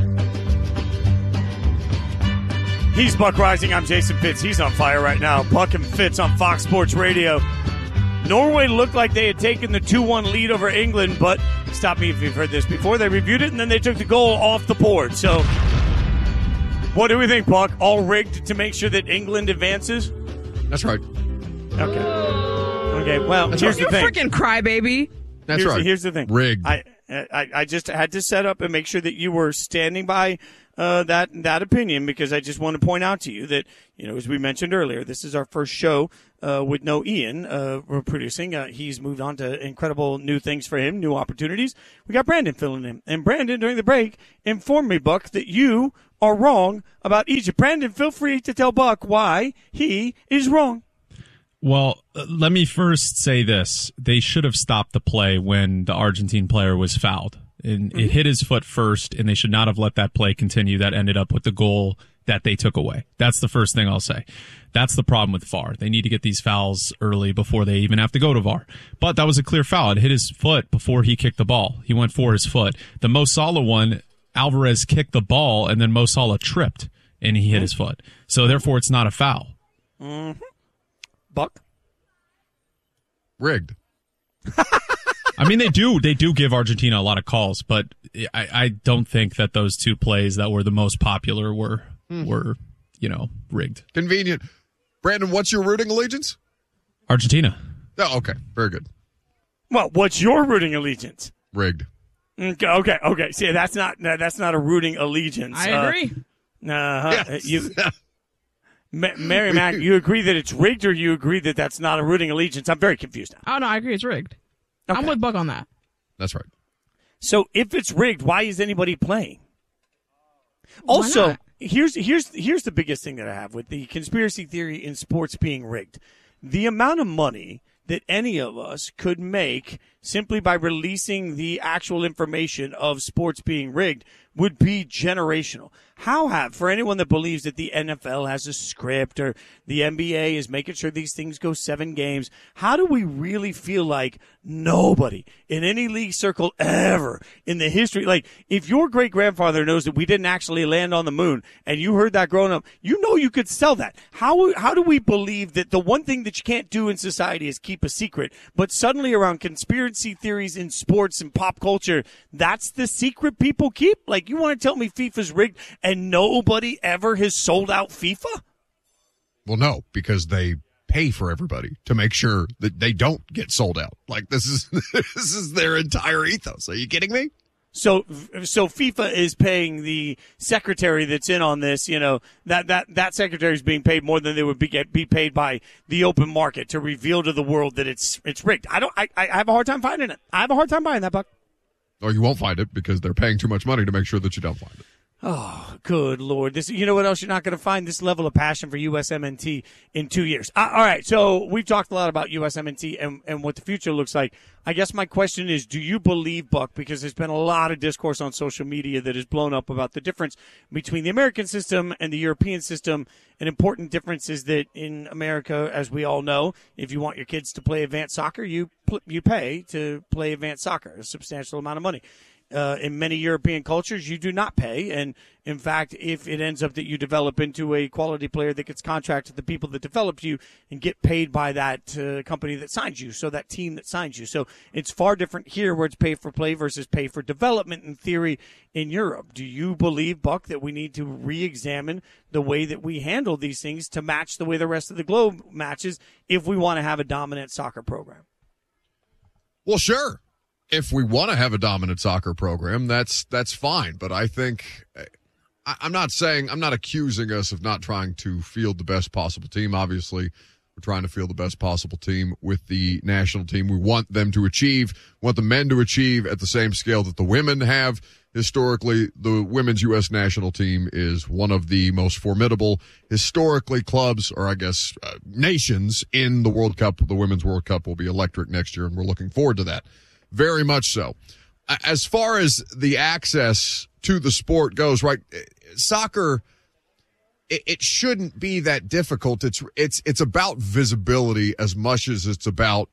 He's Buck Rising. I'm Jason Fitz. He's on fire right now. Buck and Fitz on Fox Sports Radio. Norway looked like they had taken the 2-1 lead over England, but stop me if you've heard this before. They reviewed it, and then they took the goal off the board. So what do we think, Buck? All rigged to make sure that England advances? That's right. Okay, well, here's the thing. You freaking crybaby. That's right. Here's the thing. Rigged. I just had to set up and make sure that you were standing by that opinion, because I just want to point out to you that, as we mentioned earlier, this is our first show with no Ian producing. He's moved on to incredible new things for him, new opportunities. We got Brandon filling in. And Brandon, during the break, informed me, Buck, that you are wrong about Egypt. Brandon, feel free to tell Buck why he is wrong. Well, let me first say this. They should have stopped the play when the Argentine player was fouled. And it hit his foot first, and they should not have let that play continue. That ended up with the goal that they took away. That's the first thing I'll say. That's the problem with VAR. They need to get these fouls early before they even have to go to VAR. But that was a clear foul. It hit his foot before he kicked the ball. He went for his foot. The Mo Salah one, Alvarez kicked the ball, and then Mo Salah tripped, and he hit his foot. So, therefore, it's not a foul. Mm-hmm. Buck? Rigged. I mean, they do give Argentina a lot of calls, but I don't think that those two plays that were the most popular were rigged. Convenient. Brandon, what's your rooting allegiance? Argentina. Oh, okay. Very good. Well, what's your rooting allegiance? Rigged. Okay. See, that's not a rooting allegiance. I agree. Yes. Mary Mac, you agree that it's rigged, or you agree that that's not a rooting allegiance? I'm very confused now. Oh, no, I agree it's rigged. Okay. I'm with Buck on that. That's right. So if it's rigged, why is anybody playing? Also, here's the biggest thing that I have with the conspiracy theory in sports being rigged. The amount of money that any of us could make simply by releasing the actual information of sports being rigged would be generational. For anyone that believes that the NFL has a script or the NBA is making sure these things go 7 games, how do we really feel like nobody in any league circle ever in the history, like if your great-grandfather knows that we didn't actually land on the moon and you heard that growing up, you could sell that. How do we believe that the one thing that you can't do in society is keep a secret, but suddenly around conspiracy theories in sports and pop culture, that's the secret people keep? Like, you want to tell me FIFA's rigged and nobody ever has sold out FIFA? Well, no, because they pay for everybody to make sure that they don't get sold out. Like, this is their entire ethos. Are you kidding me? So FIFA is paying the secretary that's in on this. That secretary is being paid more than they would be paid by the open market to reveal to the world that it's rigged. I have a hard time finding it. I have a hard time buying that, Buck. Or you won't find it because they're paying too much money to make sure that you don't find it. Oh, good Lord. You know what else you're not going to find? This level of passion for USMNT in 2 years. All right, so we've talked a lot about USMNT and what the future looks like. I guess my question is, do you believe, Buck, because there's been a lot of discourse on social media that has blown up about the difference between the American system and the European system. An important difference is that in America, as we all know, if you want your kids to play advanced soccer, you pay to play advanced soccer, a substantial amount of money. In many European cultures, you do not pay. And, in fact, if it ends up that you develop into a quality player that gets contracted to the people that developed you and get paid by that company that signs you, so that team that signs you. So it's far different here where it's pay for play versus pay for development in theory in Europe. Do you believe, Buck, that we need to re-examine the way that we handle these things to match the way the rest of the globe matches if we want to have a dominant soccer program? Well, sure. If we want to have a dominant soccer program, that's fine. But I think I'm not accusing us of not trying to field the best possible team. Obviously, we're trying to field the best possible team with the national team. We want them to want the men to achieve at the same scale that the women have. Historically, the women's U.S. national team is one of the most formidable historically clubs, or I guess nations, in the World Cup. The Women's World Cup will be electric next year, and we're looking forward to that. Very much so. As far as the access to the sport goes, right, soccer, it shouldn't be that difficult. It's about visibility as much as it's about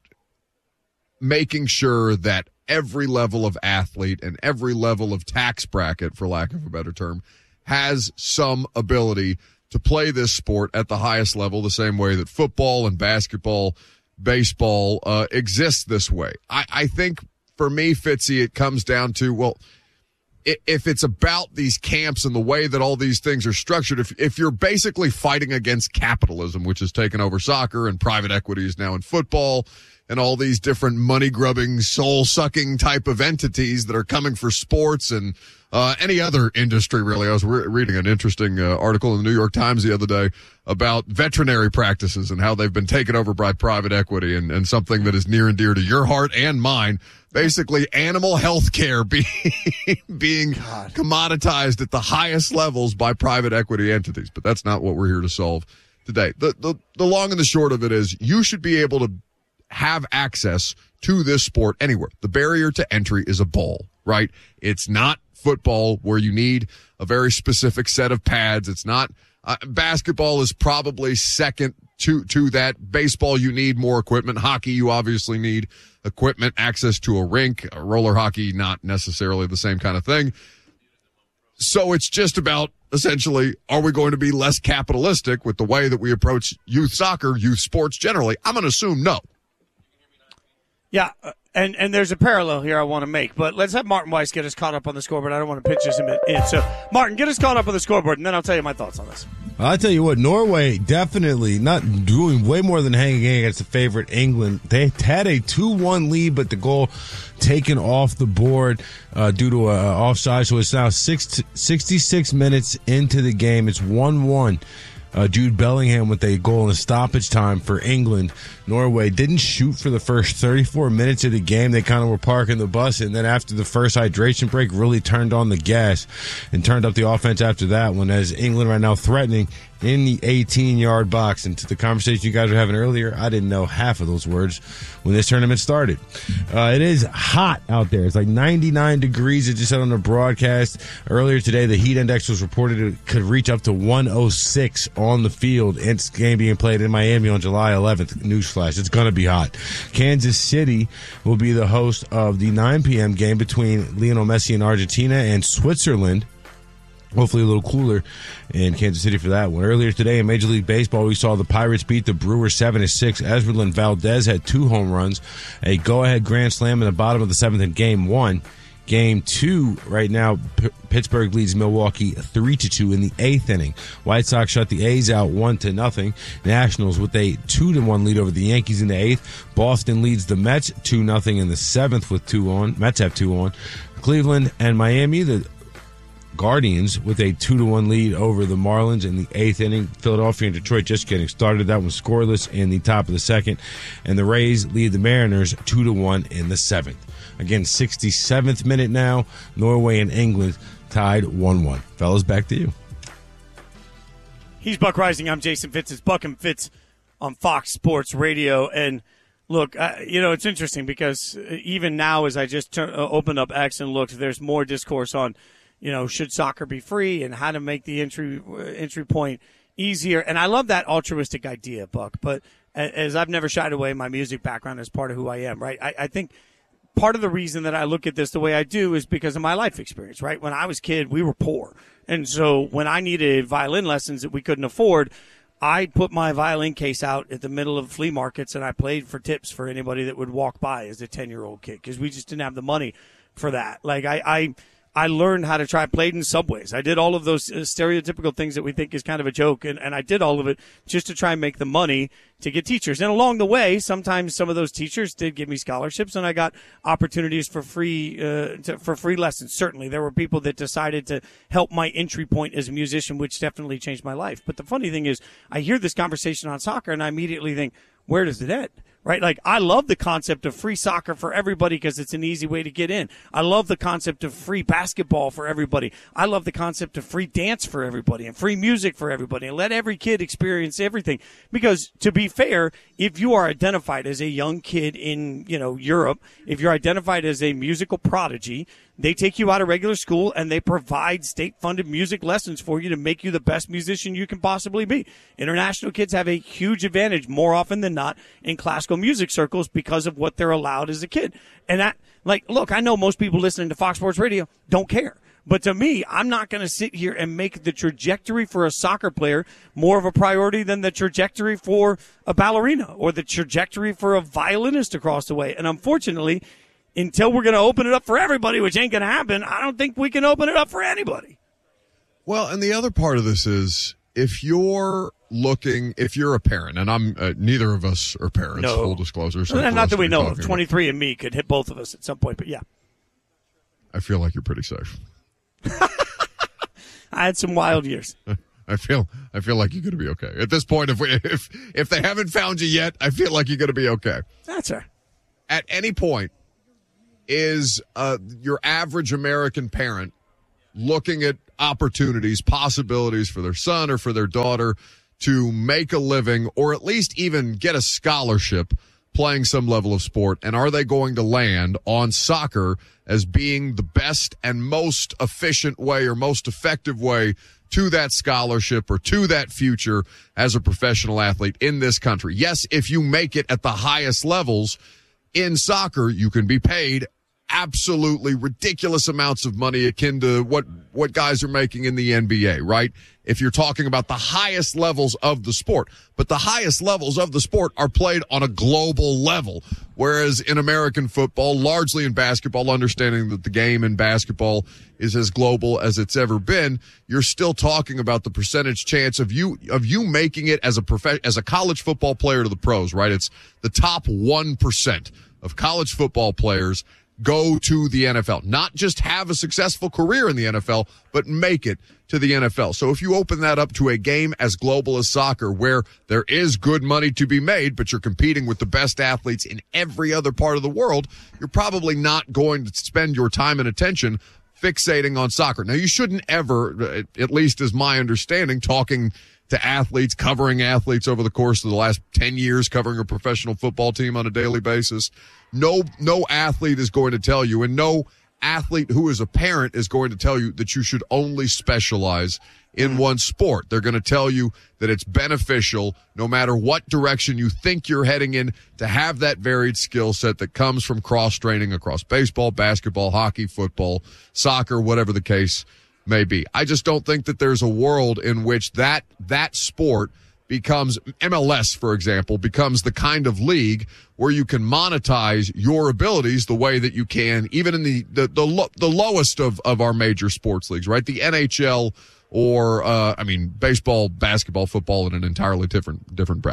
making sure that every level of athlete and every level of tax bracket, for lack of a better term, has some ability to play this sport at the highest level, the same way that football and basketball, baseball exists this way. I think for me, Fitzy, it comes down to, well, if it's about these camps and the way that all these things are structured, if you're basically fighting against capitalism, which has taken over soccer and private equity is now in football, and all these different money-grubbing, soul-sucking type of entities that are coming for sports and any other industry, really. I was reading an interesting article in the New York Times the other day about veterinary practices and how they've been taken over by private equity, and something that is near and dear to your heart and mine, basically animal health care being commoditized at the highest levels by private equity entities. But that's not what we're here to solve today. The long and the short of it is you should be able to have access to this sport anywhere. The barrier to entry is a ball, right? It's not football where you need a very specific set of pads. It's not basketball is probably second to that. Baseball, you need more equipment. Hockey, you obviously need equipment, access to a rink. Roller hockey, not necessarily the same kind of thing. So it's just about, essentially, are we going to be less capitalistic with the way that we approach youth soccer, youth sports generally? I'm going to assume no. Yeah, and there's a parallel here I want to make, but let's have Martin Weiss get us caught up on the scoreboard. I don't want to pitch this in. So, Martin, get us caught up on the scoreboard, and then I'll tell you my thoughts on this. I'll tell you what, Norway definitely not doing way more than hanging against the favorite England. They had a 2-1 lead, but the goal taken off the board due to an offside. So it's now 66 minutes into the game. It's 1-1. Jude Bellingham with a goal in stoppage time for England. Norway didn't shoot for the first 34 minutes of the game. They kind of were parking the bus, and then after the first hydration break, really turned on the gas and turned up the offense after that one, as England right now threatening in the 18-yard box. And to the conversation you guys were having earlier, I didn't know half of those words when this tournament started. It is hot out there. It's like 99 degrees. It just said on the broadcast earlier today, the heat index was reported it could reach up to 106 on the field. It's game being played in Miami on July 11th. Newsflash, it's going to be hot. Kansas City will be the host of the 9 p.m. game between Lionel Messi and Argentina and Switzerland. Hopefully a little cooler in Kansas City for that one. Earlier today in Major League Baseball, we saw the Pirates beat the Brewers 7-6. Esmeralyn Valdez had 2 home runs, a go-ahead grand slam in the bottom of the 7th in Game 1. Game 2 right now, Pittsburgh leads Milwaukee 3-2 in the 8th inning. White Sox shut the A's out 1-0. Nationals with a 2-1 lead over the Yankees in the 8th. Boston leads the Mets 2-0 in the 7th with 2 on. Mets have 2 on. Cleveland and Miami, the Guardians with a 2-1 lead over the Marlins in the 8th inning. Philadelphia and Detroit just getting started. That was scoreless in the top of the 2nd. And the Rays lead the Mariners 2-1 in the 7th. Again, 67th minute now. Norway and England tied 1-1. Fellas, back to you. He's Buck Rising. I'm Jason Fitz. It's Buck and Fitz on Fox Sports Radio. And look, it's interesting because even now as I just opened up X and looked, there's more discourse on, should soccer be free and how to make the entry point easier. And I love that altruistic idea, Buck. But as I've never shied away, my music background is part of who I am, right? I think part of the reason that I look at this the way I do is because of my life experience, right? When I was a kid, we were poor. And so when I needed violin lessons that we couldn't afford, I put my violin case out at the middle of flea markets and I played for tips for anybody that would walk by as a 10-year-old kid because we just didn't have the money for that. Like I learned how to try played in subways. I did all of those stereotypical things that we think is kind of a joke, and I did all of it just to try and make the money to get teachers. And along the way, sometimes some of those teachers did give me scholarships, and I got opportunities for free lessons. Certainly, there were people that decided to help my entry point as a musician, which definitely changed my life. But the funny thing is, I hear this conversation on soccer, and I immediately think, where does it end? Right? Like, I love the concept of free soccer for everybody because it's an easy way to get in. I love the concept of free basketball for everybody. I love the concept of free dance for everybody and free music for everybody and let every kid experience everything. Because, to be fair, if you are identified as a young kid in, Europe, if you're identified as a musical prodigy, they take you out of regular school and they provide state-funded music lessons for you to make you the best musician you can possibly be. International kids have a huge advantage more often than not in classical music circles because of what they're allowed as a kid. And that, look, I know most people listening to Fox Sports Radio don't care. But to me, I'm not going to sit here and make the trajectory for a soccer player more of a priority than the trajectory for a ballerina or the trajectory for a violinist across the way. And unfortunately, until we're going to open it up for everybody, which ain't going to happen, I don't think we can open it up for anybody. Well, and the other part of this is if you're looking, if you're a parent, and I'm neither of us are parents, No. full disclosure. So Not that we know of. talking 23 and me could hit both of us at some point, but yeah. I feel like you're pretty safe. I had some wild years. I feel like you're going to be okay. At this point, if they haven't found you yet, I feel like you're going to be okay. That's right. At any point, is your average American parent looking at opportunities, possibilities for their son or for their daughter to make a living or at least even get a scholarship playing some level of sport? And are they going to land on soccer as being the best and most efficient way or most effective way to that scholarship or to that future as a professional athlete in this country? Yes, if you make it at the highest levels in soccer, you can be paid absolutely ridiculous amounts of money akin to what guys are making in the NBA, right? If you're talking about the highest levels of the sport. But the highest levels of the sport are played on a global level. Whereas in American football, largely in basketball, understanding that the game in basketball is as global as it's ever been, you're still talking about the percentage chance of you making it as a college football player to the pros, right? It's the top 1% of college football players go to the NFL, not just have a successful career in the NFL, but make it to the NFL. So if you open that up to a game as global as soccer, where there is good money to be made, but you're competing with the best athletes in every other part of the world, you're probably not going to spend your time and attention fixating on soccer. Now, you shouldn't ever, at least as my understanding, talking to athletes, covering athletes over the course of the last 10 years, covering a professional football team on a daily basis. No athlete is going to tell you, and no athlete who is a parent is going to tell you that you should only specialize in one sport. They're going to tell you that it's beneficial, no matter what direction you think you're heading in, to have that varied skill set that comes from cross-training across baseball, basketball, hockey, football, soccer, whatever the case may be. I just don't think that there's a world in which that sport becomes, MLS, for example, becomes the kind of league where you can monetize your abilities the way that you can even in the lowest of our major sports leagues, right? The NHL or, baseball, basketball, football in an entirely different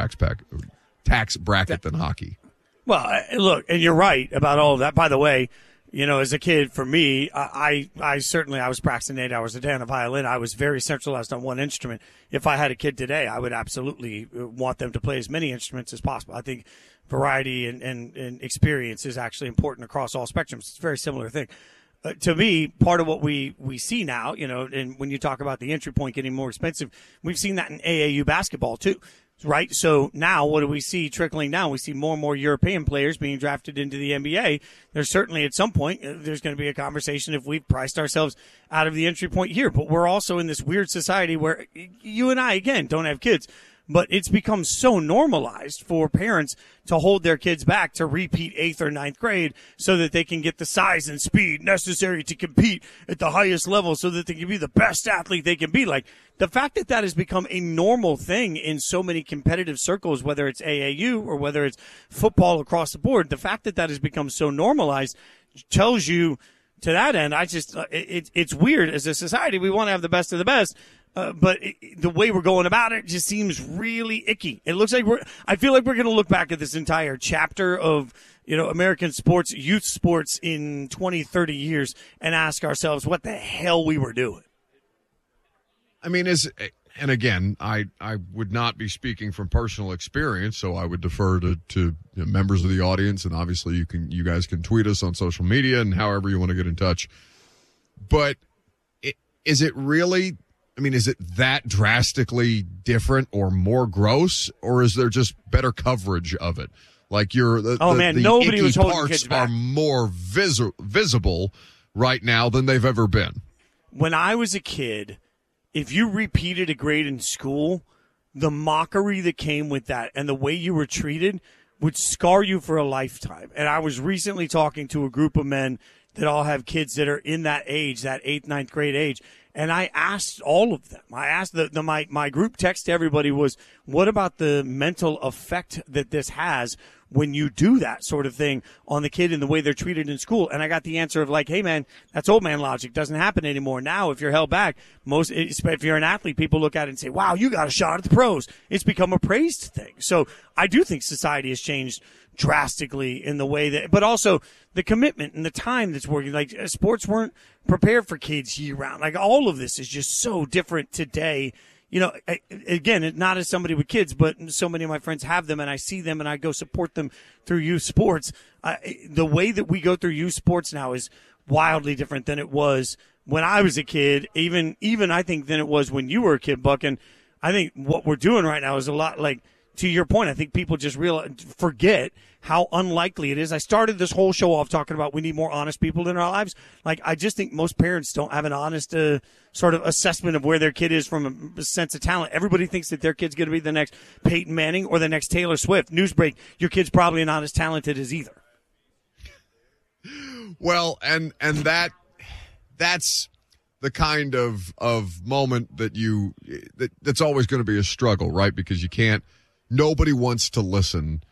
tax bracket than hockey. Well, look, and you're right about all of that. By the way, you know, as a kid, for me, I was practicing 8 hours a day on a violin. I was very centralized on one instrument. If I had a kid today, I would absolutely want them to play as many instruments as possible. I think variety and experience is actually important across all spectrums. It's a very similar thing. To me, part of what we see now, you know, and when you talk about the entry point getting more expensive, we've seen that in AAU basketball too. Right. So now what do we see trickling down? We see more and more European players being drafted into the NBA. There's certainly at some point, there's going to be a conversation if we've priced ourselves out of the entry point here. But we're also in this weird society where you and I, again, don't have kids. But it's become so normalized for parents to hold their kids back to repeat 8th or 9th grade so that they can get the size and speed necessary to compete at the highest level so that they can be the best athlete they can be. Like, the fact that that has become a normal thing in so many competitive circles, whether it's AAU or whether it's football across the board, the fact that that has become so normalized tells you, to that end, it's weird. As a society, we want to have the best of the best. But the way we're going about it just seems really icky. It looks like I feel like we're going to look back at this entire chapter of, you know, American sports, youth sports in 20, 30 years and ask ourselves what the hell we were doing. I mean, and again, I would not be speaking from personal experience, so I would defer to members of the audience, and obviously you guys can tweet us on social media and however you want to get in touch. But is it really? I mean, is it that drastically different or more gross, or is there just better coverage of it? Like the nobody icky was holding parts kids back. are more visible right now than they've ever been. When I was a kid, if you repeated a grade in school, the mockery that came with that and the way you were treated would scar you for a lifetime. And I was recently talking to a group of men that all have kids that are in that age, that 8th, 9th grade age. And I asked all of them. I asked my group text to everybody was, what about the mental effect that this has when you do that sort of thing on the kid and the way they're treated in school. And I got the answer of like, hey man, that's old man logic. Doesn't happen anymore. Now, if you're held back, if you're an athlete, people look at it and say, wow, you got a shot at the pros. It's become a praised thing. So I do think society has changed drastically in the way that, but also the commitment and the time that's working. Like sports weren't prepared for kids year round. Like all of this is just so different today. You know, again, not as somebody with kids, but so many of my friends have them, and I see them, and I go support them through youth sports. The way that we go through youth sports now is wildly different than it was when I was a kid, even I think than it was when you were a kid, Buck. And I think what we're doing right now is a lot like, to your point, I think people just forget how unlikely it is. I started this whole show off talking about we need more honest people in our lives. Like, I just think most parents don't have an honest sort of assessment of where their kid is from a sense of talent. Everybody thinks that their kid's going to be the next Peyton Manning or the next Taylor Swift. Newsbreak, your kid's probably not as talented as either. Well, and that's the kind of moment that that's always going to be a struggle, right? Because nobody wants to listen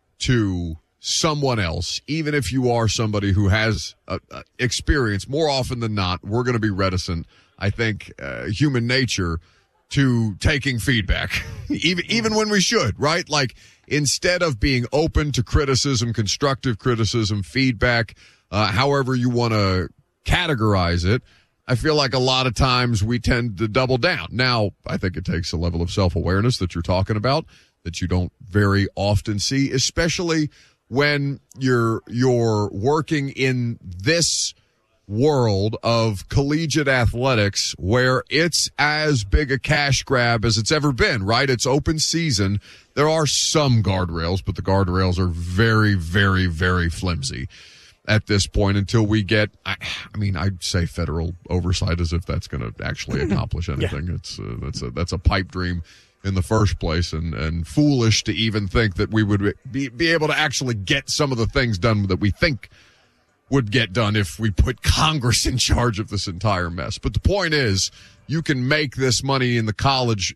to someone else, even if you are somebody who has experience. More often than not, we're going to be reticent, I think, human nature, to taking feedback, even when we should, right? Like, instead of being open to criticism, constructive criticism, feedback, however you want to categorize it, I feel like a lot of times we tend to double down. Now, I think it takes a level of self-awareness that you're talking about that you don't very often see, especially when you're working in this world of collegiate athletics where it's as big a cash grab as it's ever been, right? It's open season. There are some guardrails, but the guardrails are very, very, very flimsy at this point until we get, I'd say federal oversight as if that's going to actually accomplish anything. Yeah. That's a pipe dream in the first place, and foolish to even think that we would be able to actually get some of the things done that we think would get done if we put Congress in charge of this entire mess. But the point is, you can make this money in the college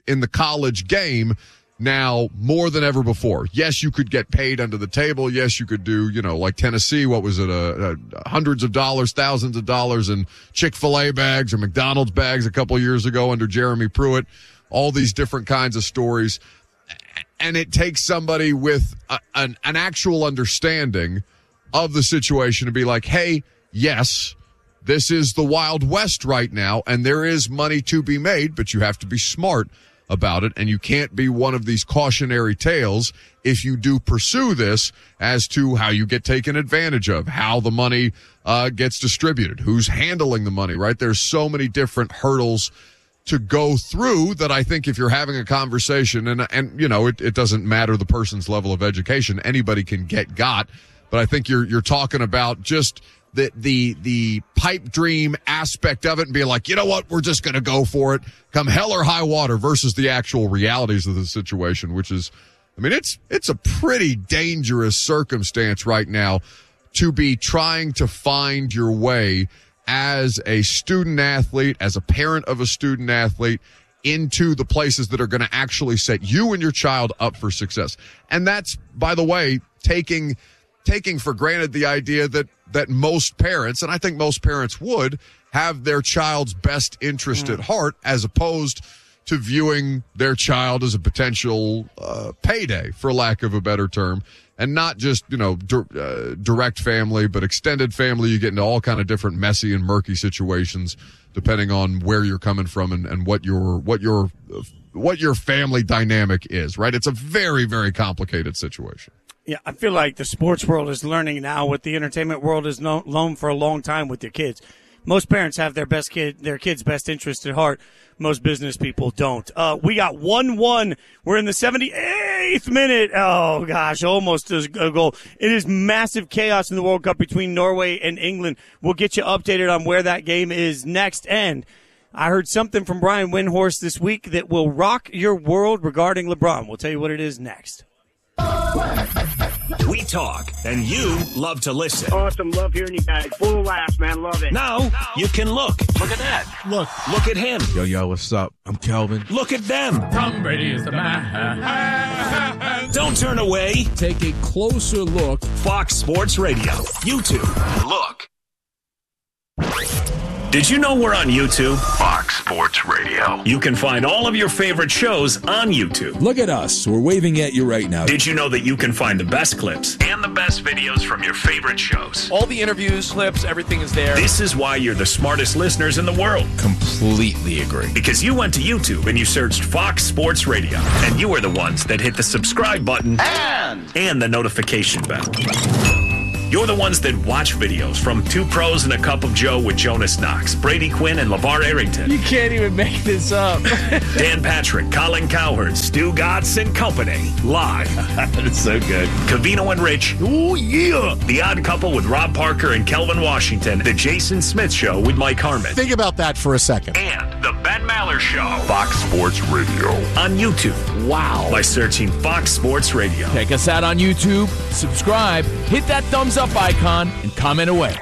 game now more than ever before. Yes, you could get paid under the table. Yes, you could do, like Tennessee, what was it, hundreds of dollars, thousands of dollars in Chick-fil-A bags or McDonald's bags a couple of years ago under Jeremy Pruitt. All these different kinds of stories. And it takes somebody with an actual understanding of the situation to be like, hey, yes, this is the Wild West right now, and there is money to be made, but you have to be smart about it, and you can't be one of these cautionary tales if you do pursue this as to how you get taken advantage of, how the money gets distributed, who's handling the money, right? There's so many different hurdles to go through that I think if you're having a conversation, and it doesn't matter the person's level of education, anybody can get got, but I think you're talking about just the pipe dream aspect of it and being like, you know what, we're just going to go for it, come hell or high water, versus the actual realities of the situation, which is, it's a pretty dangerous circumstance right now to be trying to find your way as a student athlete, as a parent of a student athlete, into the places that are going to actually set you and your child up for success. And that's, by the way, taking for granted the idea that most parents, and I think most parents would, have their child's best interest at heart, as opposed to viewing their child as a potential payday, for lack of a better term. And not just, direct family, but extended family. You get into all kind of different messy and murky situations depending on where you're coming from and what your family dynamic is, right? It's a very, very complicated situation. Yeah, I feel like the sports world is learning now what the entertainment world has known for a long time with their kids. Most parents have their kids' best interest at heart. Most business people don't. We got 1-1. We're in the 78th minute. Oh, gosh, almost a goal. It is massive chaos in the World Cup between Norway and England. We'll get you updated on where that game is next. And I heard something from Brian Windhorst this week that will rock your world regarding LeBron. We'll tell you what it is next. We talk, and you love to listen. Awesome. Love hearing you guys. Full of laughs, man. Love it. Now, you can look. Look at that. Look at him. Yo, what's up? I'm Kelvin. Look at them. Tom Brady is the man. Don't turn away. Take a closer look. Fox Sports Radio. YouTube. Look. Did you know we're on YouTube? Fox Sports Radio. You can find all of your favorite shows on YouTube. Look at us. We're waving at you right now. Did you know that you can find the best clips and the best videos from your favorite shows? All the interviews, clips, everything is there. This is why you're the smartest listeners in the world. Completely agree. Because you went to YouTube and you searched Fox Sports Radio. And you are the ones that hit the subscribe button and the notification bell. You're the ones that watch videos from Two Pros and a Cup of Joe with Jonas Knox, Brady Quinn, and LeVar Arrington. You can't even make this up. Dan Patrick, Colin Cowherd, Stu Gatz and Company. Live. That's so good. Covino and Rich. Oh, yeah. The Odd Couple with Rob Parker and Kelvin Washington. The Jason Smith Show with Mike Harmon. Think about that for a second. And the Ben Maller Show. Fox Sports Radio. On YouTube. Wow. By searching Fox Sports Radio. Check us out on YouTube. Subscribe. Hit that thumbs up icon and comment away.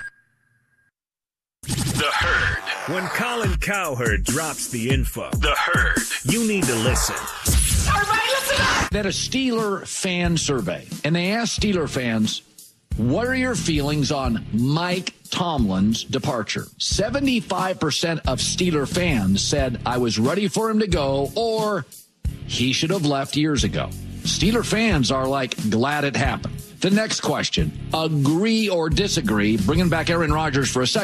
The Herd. When Colin Cowherd drops the info. The Herd. You need to listen. Everybody listen up! They had a Steeler fan survey, and they asked Steeler fans, what are your feelings on Mike Tomlin's departure? 75% of Steeler fans said, I was ready for him to go, or he should have left years ago. Steeler fans are like, glad it happened. The next question, agree or disagree, bringing back Aaron Rodgers for a second.